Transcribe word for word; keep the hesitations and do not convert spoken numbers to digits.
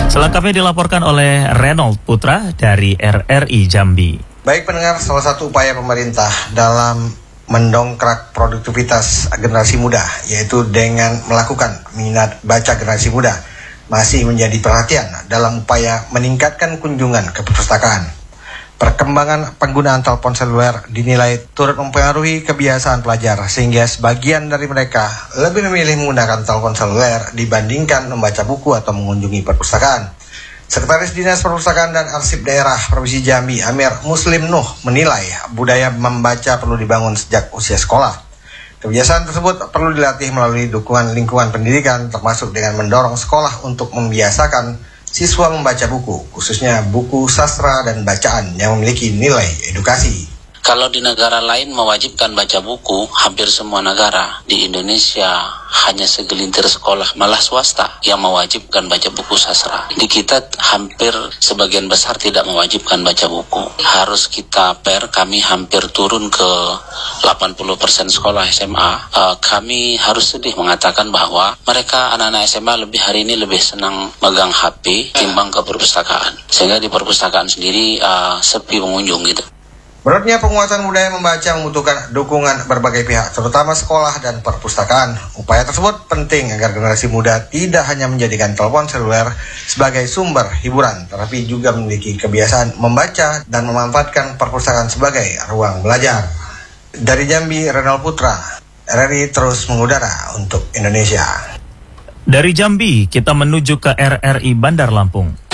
Selengkapnya dilaporkan oleh Renold Putra dari R R I Jambi. Baik pendengar, salah satu upaya pemerintah dalam mendongkrak produktivitas generasi muda, yaitu dengan melakukan minat baca generasi muda, masih menjadi perhatian dalam upaya meningkatkan kunjungan ke perpustakaan. Perkembangan penggunaan telepon seluler dinilai turut mempengaruhi kebiasaan pelajar, sehingga sebagian dari mereka lebih memilih menggunakan telepon seluler dibandingkan membaca buku atau mengunjungi perpustakaan. Sekretaris Dinas Perpustakaan dan Arsip Daerah Provinsi Jambi, Amir Muslim Nuh, menilai budaya membaca perlu dibangun sejak usia sekolah. Kebiasaan tersebut perlu dilatih melalui dukungan lingkungan pendidikan, termasuk dengan mendorong sekolah untuk membiasakan siswa membaca buku, khususnya buku sastra dan bacaan yang memiliki nilai edukasi. Kalau di negara lain mewajibkan baca buku, hampir semua negara di Indonesia hanya segelintir sekolah, malah swasta yang mewajibkan baca buku sastra. Di kita hampir sebagian besar tidak mewajibkan baca buku. Harus kita per, kami hampir turun ke delapan puluh persen sekolah S M A. Uh, kami harus sedih mengatakan bahwa mereka anak-anak S M A lebih hari ini lebih senang megang H P timbang ke perpustakaan. Sehingga di perpustakaan sendiri uh, sepi pengunjung gitu. Menurutnya, penguatan budaya membaca membutuhkan dukungan berbagai pihak, terutama sekolah dan perpustakaan. Upaya tersebut penting agar generasi muda tidak hanya menjadikan telepon seluler sebagai sumber hiburan, tetapi juga memiliki kebiasaan membaca dan memanfaatkan perpustakaan sebagai ruang belajar. Dari Jambi, Renold Putra, R R I terus mengudara untuk Indonesia. Dari Jambi, kita menuju ke R R I Bandar Lampung.